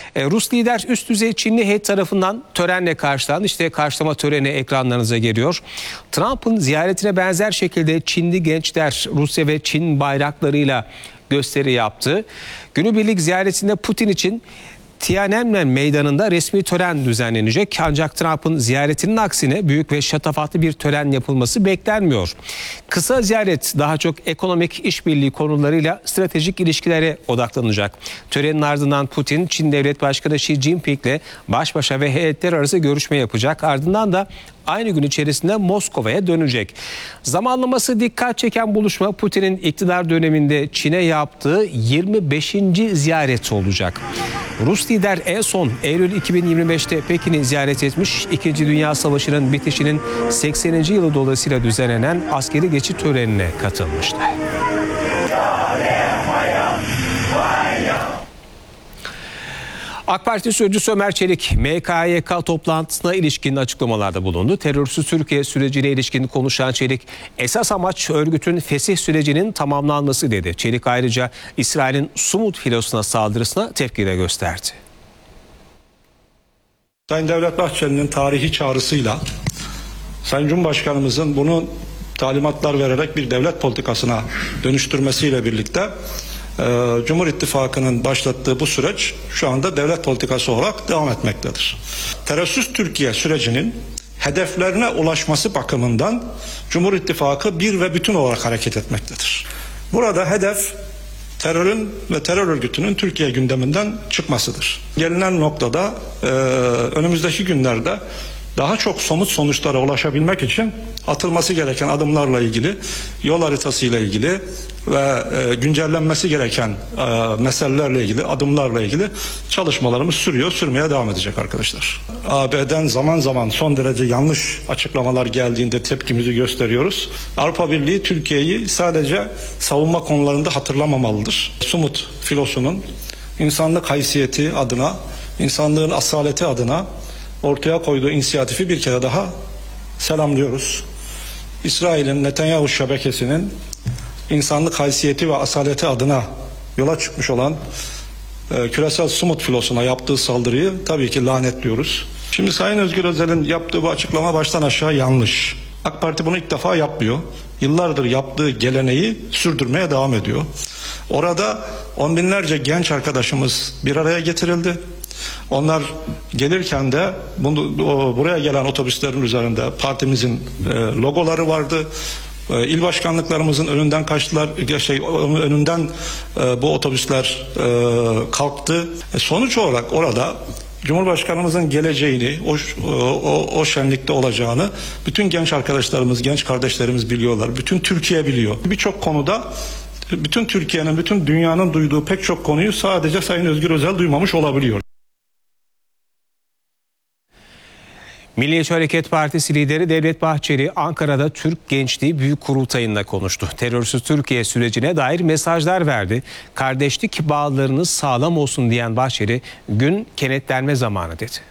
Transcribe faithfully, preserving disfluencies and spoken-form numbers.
E, Rus lider üst düzey Çinli heyet tarafından törenle karşılandı. İşte karşılama töreni ekranlarınıza geliyor. Trump'ın ziyaretine benzer şekilde Çinli gençler Rusya ve Çin bayraklarıyla gösteri yaptı. Günübirlik ziyaretinde Putin için Tiananmen Meydanı'nda resmi tören düzenlenecek. Ancak Trump'ın ziyaretinin aksine büyük ve şatafatlı bir tören yapılması beklenmiyor. Kısa ziyaret daha çok ekonomik işbirliği konularıyla stratejik ilişkilere odaklanacak. Törenin ardından Putin, Çin Devlet Başkanı Xi Jinping'le baş başa ve heyetler arası görüşme yapacak. Ardından da aynı gün içerisinde Moskova'ya dönecek. Zamanlaması dikkat çeken buluşma Putin'in iktidar döneminde Çin'e yaptığı yirmi beşinci ziyaret olacak. Rus lider en son Eylül iki bin yirmi beşte Pekin'i ziyaret etmiş. İkinci Dünya Savaşı'nın bitişinin sekseninci yılı dolayısıyla düzenlenen askeri geçit törenine katılmıştı. AK Parti sözcüsü Ömer Çelik, M K Y K toplantısına ilişkin açıklamalarda bulundu. Terörsüz Türkiye sürecine ilişkin konuşan Çelik, esas amaç örgütün fesih sürecinin tamamlanması dedi. Çelik ayrıca İsrail'in Sumut filosuna saldırısına tepki de gösterdi. Sayın Devlet Bahçeli'nin tarihi çağrısıyla Sayın Cumhurbaşkanımızın bunu talimatlar vererek bir devlet politikasına dönüştürmesiyle birlikte Cumhur İttifakı'nın başlattığı bu süreç şu anda devlet politikası olarak devam etmektedir. Terörsüz Türkiye sürecinin hedeflerine ulaşması bakımından Cumhur İttifakı bir ve bütün olarak hareket etmektedir. Burada hedef terörün ve terör örgütünün Türkiye gündeminden çıkmasıdır. Gelinen noktada e, önümüzdeki günlerde daha çok somut sonuçlara ulaşabilmek için atılması gereken adımlarla ilgili, yol haritası ile ilgili ve e, güncellenmesi gereken e, meselelerle ilgili, adımlarla ilgili çalışmalarımız sürüyor, sürmeye devam edecek arkadaşlar. A B'den zaman zaman son derece yanlış açıklamalar geldiğinde tepkimizi gösteriyoruz. Avrupa Birliği Türkiye'yi sadece savunma konularında hatırlamamalıdır. Sumut filosunun insanlık haysiyeti adına, insanlığın asaleti adına ortaya koyduğu inisiyatifi bir kere daha selamlıyoruz. İsrail'in Netanyahu şebekesinin insanlık haysiyeti ve asaleti adına yola çıkmış olan e, küresel Sumut filosuna yaptığı saldırıyı tabii ki lanetliyoruz. Şimdi Sayın Özgür Özel'in yaptığı bu açıklama baştan aşağı yanlış. AK Parti bunu ilk defa yapmıyor. Yıllardır yaptığı geleneği sürdürmeye devam ediyor. Orada on binlerce genç arkadaşımız bir araya getirildi. Onlar gelirken de bunu, buraya gelen otobüslerin üzerinde partimizin e, logoları vardı. E, il başkanlıklarımızın önünden kaçtılar, şey, önünden e, bu otobüsler e, kalktı. E, sonuç olarak orada Cumhurbaşkanımızın geleceğini, o, o, o şenlikte olacağını bütün genç arkadaşlarımız, genç kardeşlerimiz biliyorlar. Bütün Türkiye biliyor. Birçok konuda bütün Türkiye'nin, bütün dünyanın duyduğu pek çok konuyu sadece Sayın Özgür Özel duymamış olabiliyor. Milliyetçi Hareket Partisi lideri Devlet Bahçeli Ankara'da Türk Gençliği Büyük Kurultayı'nda konuştu. Terörsüz Türkiye sürecine dair mesajlar verdi. Kardeşlik bağlarınız sağlam olsun diyen Bahçeli, gün kenetlenme zamanı dedi.